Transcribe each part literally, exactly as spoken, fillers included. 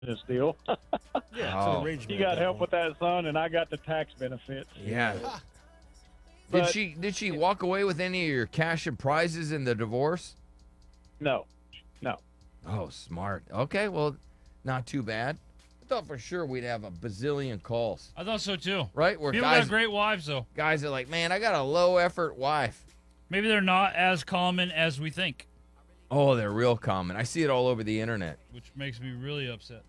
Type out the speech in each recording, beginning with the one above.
deal. Yeah, Oh. it's an arrangement. You at got that help point. with that son, and I got the tax benefits. Yeah. Did But- she did she walk away with any of your cash and prizes in the divorce? No, no. Oh, smart. Okay, well, not too bad. I thought for sure we'd have a bazillion calls, I thought so too. right? Where People guys got great wives though. guys are like, man, I got a low effort wife. Maybe they're not as common as we think, Oh, they're real common. I see it all over the internet. which makes me really upset.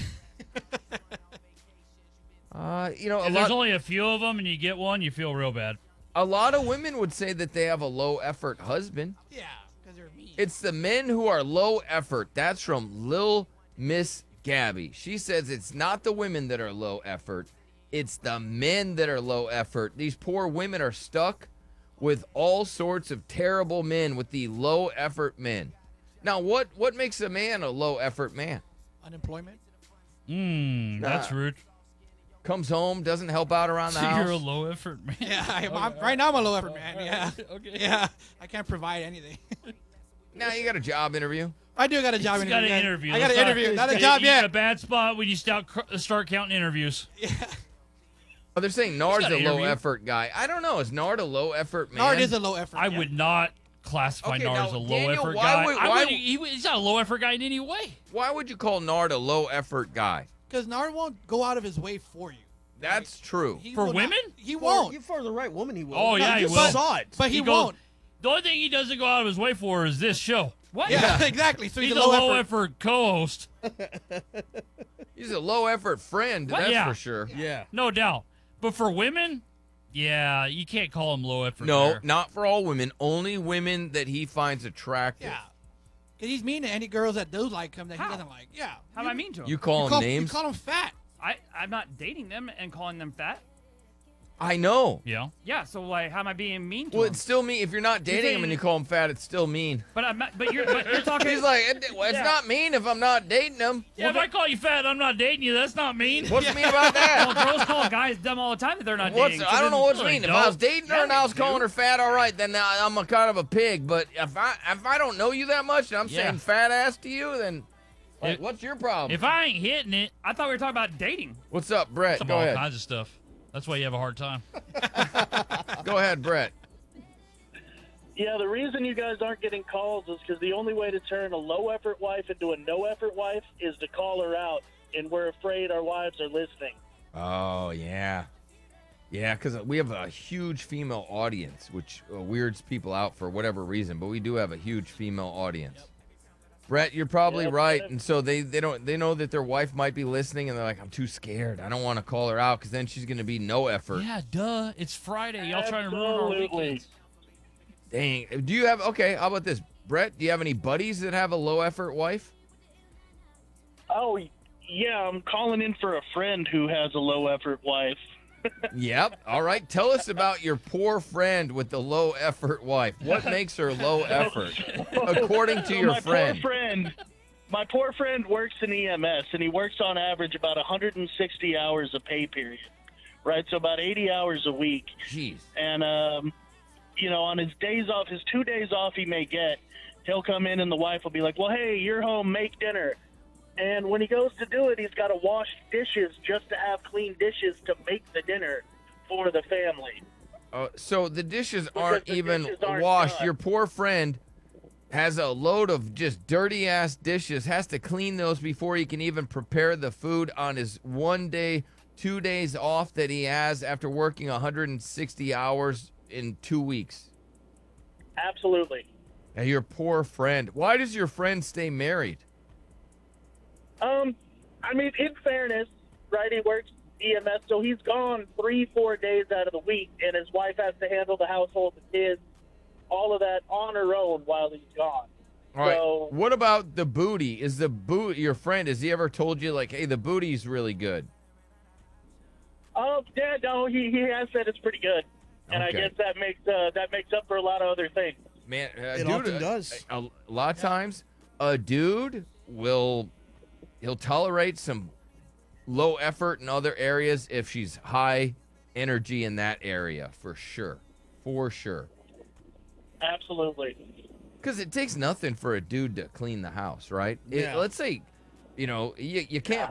Uh, you know, a If there's lot, only a few of them and you get one, you feel real bad. a lot of women would say that they have a low effort husband. Yeah, because they're mean. It's the men who are low effort. That's from Lil Miss Gabby. She says it's not the women that are low effort. It's the men that are low effort. These poor women are stuck with all sorts of terrible men, with the low effort men. Now, what what makes a man a low effort man? Unemployment. Mmm, that's Nah. rude. Comes home, doesn't help out around the So you're a house. low effort man. Yeah, I, I'm, right now I'm a low effort man. Yeah, Okay. yeah. I can't provide anything. Now you got a job interview. I do got a job He's interview. got an guys. interview. I got Let's an not- interview, not a You- job you're in yet. a bad spot when you start cr- start counting interviews. Yeah. Oh, they're saying Nard's got a an low interview. effort guy. I don't know. Is Nard a low effort man? Nard is a low effort. I yeah. would not classify Okay, Nard now, as a low Daniel, effort why guy. would- I why wouldn't- would- he, he's not a low effort guy in any way. Why would you call Nard a low effort guy? Because Nard won't go out of his way for you. That's true. He For will not- women? he For, won't. for the right woman, he will. Oh, yeah, you he will. saw it. But he, He goes- won't. The only thing he doesn't go out of his way for is this show. What? Yeah, exactly. So he's, He's a low, effort. effort co-host, He's a low effort friend, What? that's Yeah. for sure. Yeah. no doubt. But for women, yeah, you can't call him low effort. No, there. not for all women. Only women that he finds attractive. Yeah. Because he's mean to any girls that do like him that How? he doesn't like. Yeah. How am I mean to him? You call You him call, names? You call him fat. I, I'm not dating them and calling them fat. I know. Yeah. Yeah, so like, how am I being mean to Well, them? it's still mean. If you're not dating him and you call him fat, it's still mean. But I'm not, but you're but you're talking. He's like, it, well, it's Yeah. not mean if I'm not dating him. Yeah, if I call you fat, I'm not dating you. That's not mean. What's mean about well, that? girls call guys dumb all the time that they're not What's, dating. I don't know what's No, they mean. If I was don't. dating her Yeah, and I was they calling do. her fat, all right, then I- I'm a kind of a pig. But if I if I don't know you that much and I'm Yeah. saying fat ass to you, then like, If- what's your problem? If I ain't hitting it, I thought we were talking about dating. What's up, Brett? some Go all ahead. kinds of stuff. That's why you have a hard time. Go ahead, Brett. Yeah, the reason you guys aren't getting calls is because the only way to turn a low effort wife into a no effort wife is to call her out, and we're afraid our wives are listening. Oh, yeah. Yeah, because we have a huge female audience, which uh, weirds people out for whatever reason, but we do have a huge female audience. Brett, you're probably Yeah, right. but- And so they, they don't they know that their wife might be listening and they're like, I'm too scared. I don't want to call her out because then she's gonna be no effort. Yeah, duh. It's Friday. Y'all trying to ruin our Absolutely. weekends. Dang. Do you have okay, how about this? Brett, do you have any buddies that have a low effort wife? Oh, yeah, I'm calling in for a friend who has a low effort wife. Yep. All right. Tell us about your poor friend with the low effort wife. What makes her low effort, according to So your my friend? Poor friend? My poor friend works in E M S, and he works on average about one hundred sixty hours a pay period, right? So about eighty hours a week. Jeez. And, um, you know, on his days off, his two days off he may get, he'll come in and the wife will be like, well, hey, you're home, make dinner. And when he goes to do it, he's got to wash dishes just to have clean dishes to make the dinner for the family. Uh, so the dishes Because aren't the even dishes aren't washed. done. Your poor friend has a load of just dirty ass dishes, has to clean those before he can even prepare the food on his one day, two days off that he has after working one hundred sixty hours in two weeks. Absolutely. And your poor friend. Why does your friend stay married? Um, I mean, in fairness, right, he works E M S, so he's gone three, four days out of the week, and his wife has to handle the household, the kids, all of that on her own while he's gone. All right. So- What about the booty? Is the boot your friend? Has he ever told you like, hey, the booty's really good? Oh, yeah, no, he, he has said it's pretty good, and I Okay. guess that makes uh, that makes up for a lot of other things. Man, uh, It dude, often uh, does. A, a lot of times, a dude will he'll tolerate some low effort in other areas if she's high energy in that area, for sure, for sure. Absolutely. Because it takes nothing for a dude to clean the house, right? It- Yeah. let's say You know, you, you can't